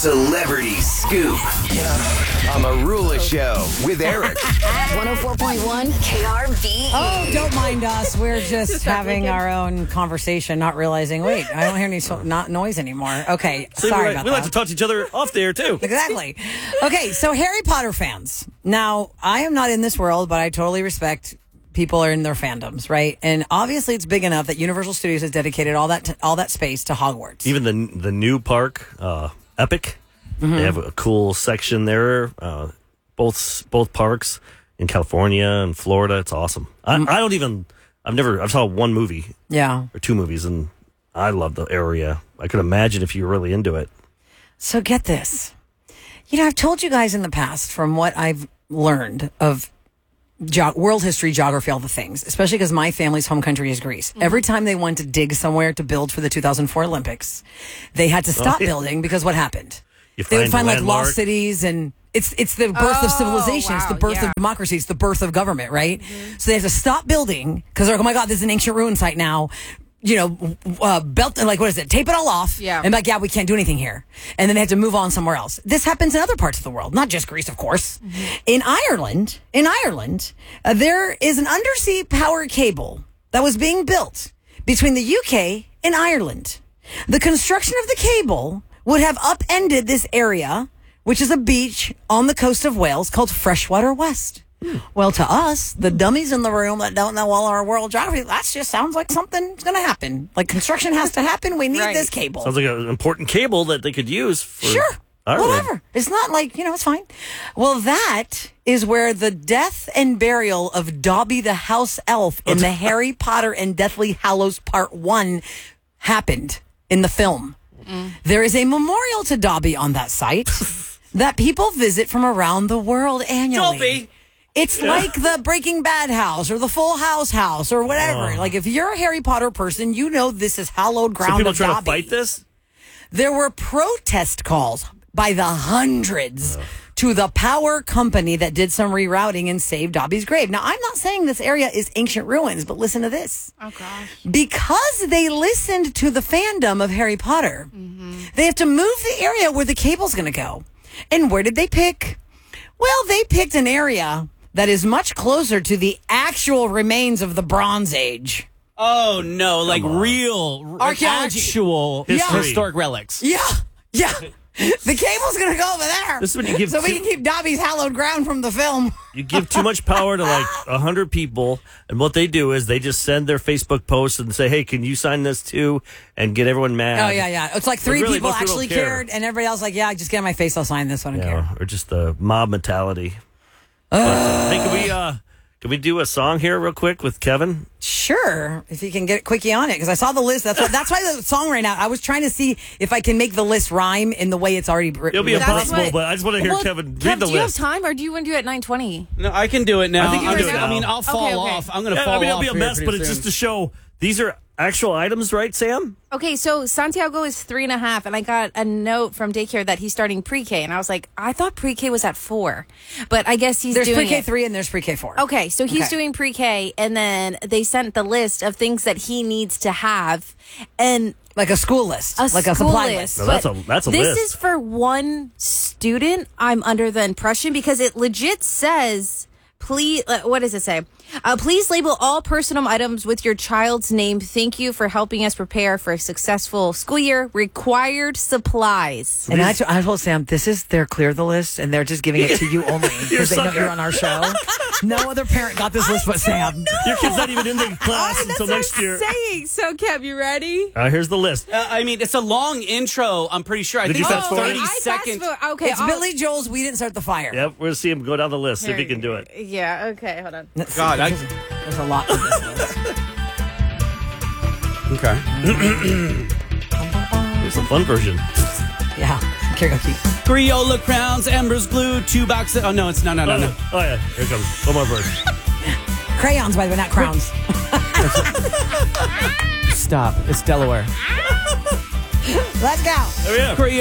Celebrity Scoop on the Rula Show with Eric. 104.1 KRV. Oh, don't mind us. We're just having our own conversation, not realizing, wait, I don't hear any noise anymore. Okay, sorry about that. We like to talk to each other off the air, too. Exactly. Okay, so Harry Potter fans. Now, I am not in this world, but I totally respect people are in their fandoms, right? And obviously it's big enough that Universal Studios has dedicated all that space to Hogwarts. Even the new park, Epic, they have a cool section there. Both parks in California and Florida. It's awesome. I've saw one movie, or two movies, and I love the area. I could imagine if you were really into it. So get this. I've told you guys in the past from what I've learned of world history, geography, all the things, especially because my family's home country is Greece. Mm-hmm. Every time they went to dig somewhere to build for the 2004 Olympics, they had to stop building because what happened? They would find like lost cities, and it's the birth of civilization. Wow, it's the birth of democracy. It's the birth of government, right? Mm-hmm. So they had to stop building because they're like, oh my God, this is an ancient ruin site now. Belt, like, what is it? Tape it all off. Yeah. And we can't do anything here. And then they had to move on somewhere else. This happens in other parts of the world, not just Greece, of course. Mm-hmm. In Ireland, there is an undersea power cable that was being built between the UK and Ireland. The construction of the cable would have upended this area, which is a beach on the coast of Wales called Freshwater West. Well, to us, the dummies in the room that don't know all our world geography, that just sounds like something's going to happen. Like construction has to happen. We need this cable. Sounds like an important cable that they could use for Ireland. Whatever. It's not like, it's fine. Well, that is where the death and burial of Dobby the house elf in the Harry Potter and Deathly Hallows Part 1 happened in the film. There is a memorial to Dobby on that site that people visit from around the world annually. Dobby! It's like the Breaking Bad house or the Full House or whatever. Like, if you're a Harry Potter person, you know this is hallowed ground of Dobby. So people trying to fight this? There were protest calls by the hundreds to the power company that did some rerouting and saved Dobby's grave. Now, I'm not saying this area is ancient ruins, but listen to this. Oh, gosh. Because they listened to the fandom of Harry Potter, they have to move the area where the cable's going to go. And where did they pick? Well, they picked an area that is much closer to the actual remains of the Bronze Age. Oh, no. Like real, archaeology. Actual historic relics. Yeah. The cable's going to go over there. This is when you give we can keep Dobby's hallowed ground from the film. You give too much power to like 100 people, and what they do is they just send their Facebook posts and say, hey, can you sign this too? And get everyone mad. Oh, yeah. It's like three people actually cared, and everybody else like, just get on my face, I'll sign this one. I don't care. Or just the mob mentality. Hey, can we do a song here real quick with Kevin? Sure, if you can get quickie on it, because I saw the list. That's why the song ran out. I was trying to see if I can make the list rhyme in the way it's already written. It'll be impossible, but I just want to hear Kevin read the list. Do you have time, or do you want to do it at 9:20? No, I can do it now. I think you can do it now. I mean, I'll fall off. I'm going to fall off. It'll be a mess, but it's just to show these are actual items, right, Sam? Okay, so Santiago is 3.5, and I got a note from daycare that he's starting pre-K, and I was like, I thought pre-K was at 4, but I guess there's doing pre-K 3 and there's pre-K 4. Okay, so he's doing pre-K, and then they sent the list of things that he needs to have, and like a school list, like a supply list. No, that's a list. This is for one student. I'm under the impression because it legit says. Please, what does it say? Please label all personal items with your child's name. Thank you for helping us prepare for a successful school year. Required supplies. And I told Sam, they're clear the list, and they're just giving it to you only because they know you're on our show. No other parent got this list but Sam. Your kid's not even in the class until next year. Saying. So, Kev, you ready? Here's the list. I mean, it's a long intro. I'm pretty sure. I think it's 30 seconds. Okay, it's Billy Joel's "We Didn't Start the Fire." Yep, we're gonna see him go down the list. See if he can do it. Yeah. Okay. Hold on. God, there's a lot to this list. Okay. Here's the fun version. Yeah. Karaoke. Crayola crowns, embers glue, 2 boxes. Oh, no, it's no. Oh, yeah. Here it comes. One more verse. Crayons, by the way, not crowns. Stop. It's Delaware. Let's go. There we go.